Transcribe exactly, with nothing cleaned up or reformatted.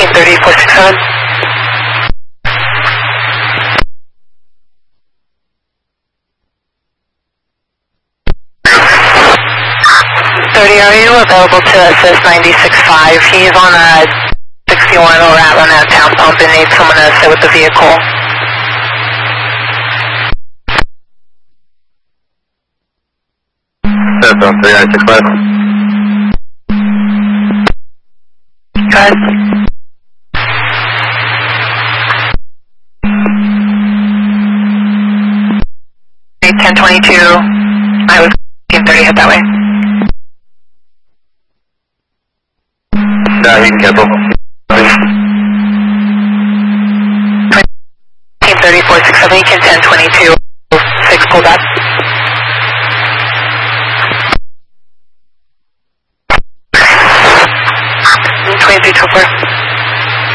Team thirty, four six seven. thirty, are you available to assist ninety-six five? He's on a sixty-one over at Lynette Town Pump and needs someone to sit with the vehicle. That's on three nine six five. Good. ten twenty-two, I was Team thirty, head that way. Nah, he can cancel. Team thirty, four six seven, you can ten twenty-two, six pull back. twenty-three, two four.